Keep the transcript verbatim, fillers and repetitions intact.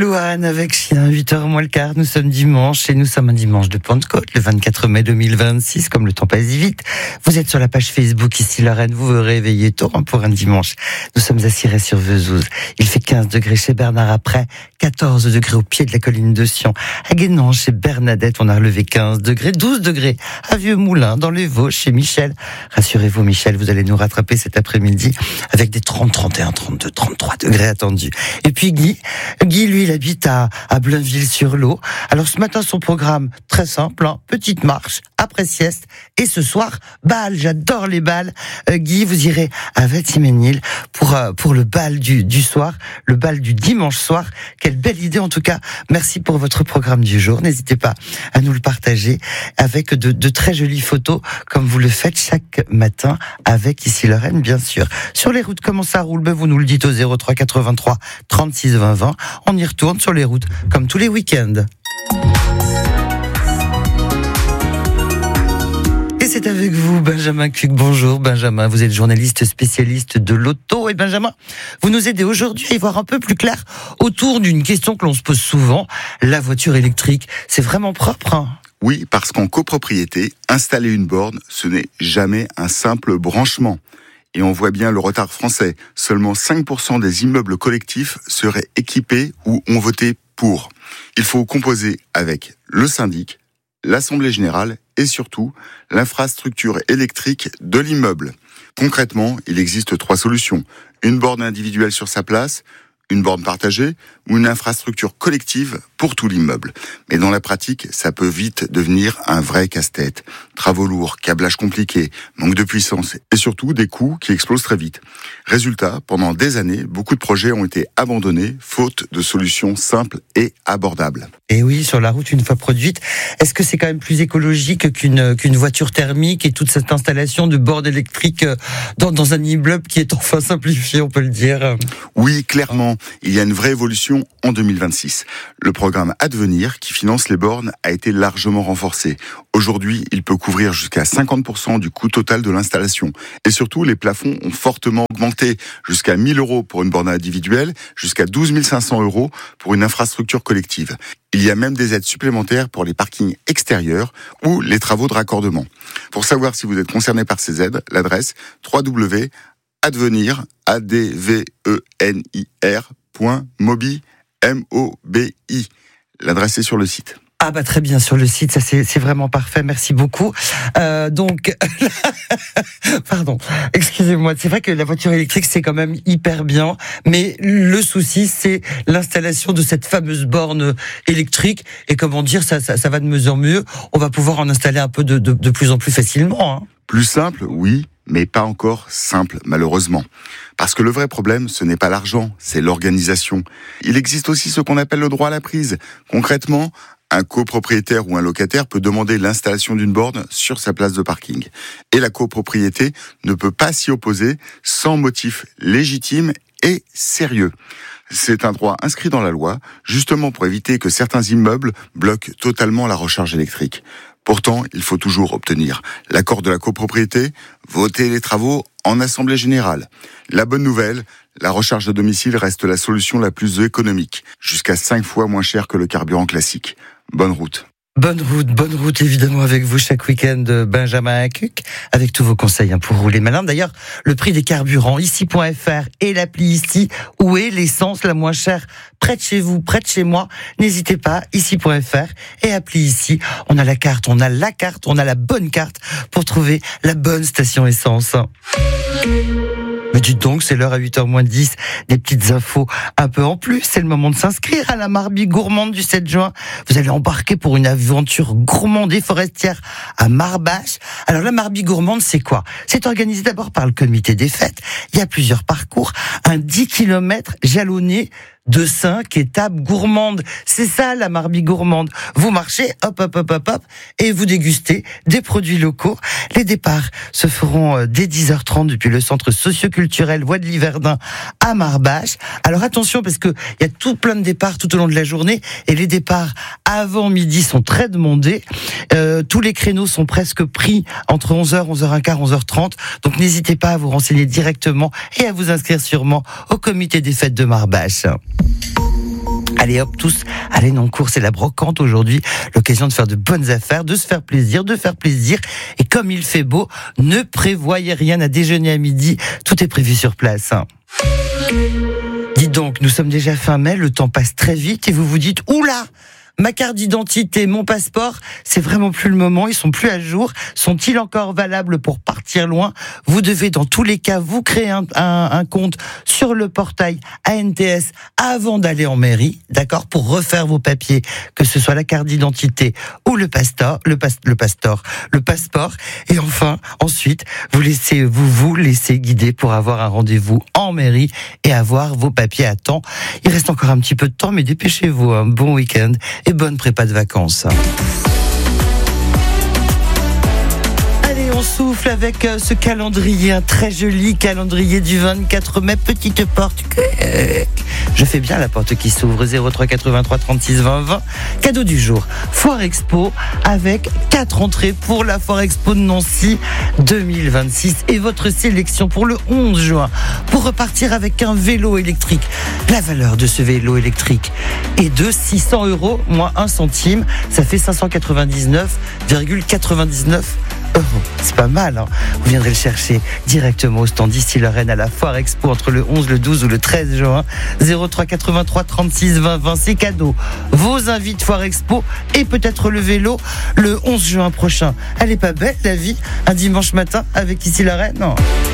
Louane avec Chien, huit heures moins le quart, nous sommes dimanche et nous sommes un dimanche de Pentecôte, le vingt-quatre mai deux mille vingt-six, comme le temps passe vite. Vous êtes sur la page Facebook ici Lorraine, vous vous réveillez tôt hein, pour un dimanche. Nous sommes à Cirey-sur-Vesouse. Il fait quinze degrés chez Bernard après, quatorze degrés au pied de la colline de Sion. À Guénan, chez Bernadette, on a relevé quinze degrés, douze degrés à Vieux-Moulin, dans les Vosges, chez Michel. Rassurez-vous Michel, vous allez nous rattraper cet après-midi avec des trente, trente et un, trente-deux, trente-trois degrés attendus. Et puis Guy, Guy lui il habite à, à Blainville-sur-Lot. Alors ce matin son programme très simple, hein, petite marche après sieste et ce soir bal. J'adore les bals. Euh, Guy, vous irez à Vatimesnil pour euh, pour le bal du du soir, le bal du dimanche soir. Quelle belle idée en tout cas. Merci pour votre programme du jour. N'hésitez pas à nous le partager avec de, de très jolies photos comme vous le faites chaque matin avec ici Lorraine bien sûr. Sur les routes comment ça roule? Ben vous nous le dites au zéro trois quatre-vingt-trois trente-six vingt vingt. On y retourne sur les routes, comme tous les week-ends. Et c'est avec vous, Benjamin Cuc. Bonjour, Benjamin. Vous êtes journaliste spécialiste de l'auto. Et Benjamin, vous nous aidez aujourd'hui à y voir un peu plus clair autour d'une question que l'on se pose souvent. La voiture électrique, c'est vraiment propre, hein ? Oui, parce qu'en copropriété, installer une borne, ce n'est jamais un simple branchement. Et on voit bien le retard français. Seulement cinq pour cent des immeubles collectifs seraient équipés ou ont voté pour. Il faut composer avec le syndic, l'assemblée générale et surtout l'infrastructure électrique de l'immeuble. Concrètement, il existe trois solutions. Une borne individuelle sur sa place, une borne partagée ou une infrastructure collective pour tout l'immeuble. Mais dans la pratique, ça peut vite devenir un vrai casse-tête. Travaux lourds, câblage compliqué, manque de puissance et surtout des coûts qui explosent très vite. Résultat, pendant des années, beaucoup de projets ont été abandonnés faute de solutions simples et abordables. Et oui, sur la route, une fois produite, est-ce que c'est quand même plus écologique qu'une, qu'une voiture thermique et toute cette installation de bornes électriques dans, dans un immeuble qui est enfin simplifié, on peut le dire? Oui, clairement. Il y a une vraie évolution en deux mille vingt-six. Le programme Advenir, qui finance les bornes, a été largement renforcé. Aujourd'hui, il peut couvrir jusqu'à cinquante pour cent du coût total de l'installation. Et surtout, les plafonds ont fortement augmenté, jusqu'à mille euros pour une borne individuelle, jusqu'à douze mille cinq cents euros pour une infrastructure collective. Il y a même des aides supplémentaires pour les parkings extérieurs ou les travaux de raccordement. Pour savoir si vous êtes concerné par ces aides, l'adresse w w w point advenir, a d v e n i r point mobi, M O B I. L'adresse est sur le site. Ah bah très bien, sur le site, ça c'est, c'est vraiment parfait, merci beaucoup. Euh, donc, pardon, excusez-moi, c'est vrai que la voiture électrique c'est quand même hyper bien, mais le souci c'est l'installation de cette fameuse borne électrique, et comment dire, ça, ça, ça va de mieux en mieux, on va pouvoir en installer un peu de, de, de plus en plus facilement. Hein. Plus simple, oui, mais pas encore simple, malheureusement. Parce que le vrai problème, ce n'est pas l'argent, c'est l'organisation. Il existe aussi ce qu'on appelle le droit à la prise. Concrètement, un copropriétaire ou un locataire peut demander l'installation d'une borne sur sa place de parking. Et la copropriété ne peut pas s'y opposer sans motif légitime et sérieux. C'est un droit inscrit dans la loi, justement pour éviter que certains immeubles bloquent totalement la recharge électrique. Pourtant, il faut toujours obtenir l'accord de la copropriété, voter les travaux en assemblée générale. La bonne nouvelle, la recharge à domicile reste la solution la plus économique, jusqu'à cinq fois moins cher que le carburant classique. Bonne route. Bonne route, bonne route évidemment avec vous chaque week-end, Benjamin Cuc, avec tous vos conseils hein, pour rouler malin. D'ailleurs, le prix des carburants, ici point f r et l'appli ici, où est l'essence la moins chère près de chez vous, près de chez moi. N'hésitez pas, ici point f r et appli ici. On a la carte, on a la carte, on a la bonne carte pour trouver la bonne station essence. Mais dites donc, c'est l'heure à huit heures moins dix, des petites infos un peu en plus. C'est le moment de s'inscrire à la Marbie gourmande du sept juin. Vous allez embarquer pour une aventure gourmande et forestière à Marbache. Alors la Marbie gourmande, c'est quoi? C'est organisé d'abord par le comité des fêtes. Il y a plusieurs parcours, un dix kilomètres jalonné de cinq étapes gourmandes. C'est ça la Marbie gourmande. Vous marchez, hop, hop, hop, hop, hop, et vous dégustez des produits locaux. Les départs se feront dès dix heures trente depuis le centre socio-culturel Voie de l'Yverdun à Marbache. Alors attention, parce que il y a tout plein de départs tout au long de la journée, et les départs avant midi sont très demandés. Euh, tous les créneaux sont presque pris entre onze heures, onze heures quinze, onze heures trente. Donc n'hésitez pas à vous renseigner directement et à vous inscrire sûrement au comité des fêtes de Marbache. Allez hop, tous, allez en cours, c'est la brocante aujourd'hui, l'occasion de faire de bonnes affaires, de se faire plaisir, de faire plaisir. Et comme il fait beau, ne prévoyez rien à déjeuner à midi, tout est prévu sur place. Dites donc, nous sommes déjà fin mai, le temps passe très vite et vous vous dites, oula, ma carte d'identité, mon passeport, c'est vraiment plus le moment, ils sont plus à jour. Sont-ils encore valables pour partir loin? Vous devez dans tous les cas vous créer un, un, un compte sur le portail A N T S avant d'aller en mairie, d'accord, pour refaire vos papiers, que ce soit la carte d'identité ou le pasteur, le, pas, le pasteur, le passeport. Et enfin, ensuite, vous laissez vous vous laissez guider pour avoir un rendez-vous en mairie et avoir vos papiers à temps. Il reste encore un petit peu de temps, mais dépêchez-vous. Un bon week-end et bonne prépa de vacances. Allez, on souffle avec ce calendrier, un très joli calendrier du vingt-quatre mai, petite porte. Je fais bien la porte qui s'ouvre, zéro trois quatre-vingt-trois trente-six vingt vingt. Cadeau du jour, Foire Expo avec quatre entrées pour la Foire Expo de Nancy deux mille vingt-six et votre sélection pour le onze juin pour repartir avec un vélo électrique. La valeur de ce vélo électrique est de six cents euros moins un centime, ça fait cinq cent quatre-vingt-dix-neuf virgule quatre-vingt-dix-neuf euros. C'est pas mal, hein. Vous viendrez le chercher directement au stand d'ici Lorraine à la Foire Expo entre le onze, le douze ou le treize juin. zéro trois quatre-vingt-trois trente-six vingt vingt, c'est cadeau. Vos invites Foire Expo et peut-être le vélo le onze juin prochain. Elle est pas belle la vie, un dimanche matin avec ici Lorraine?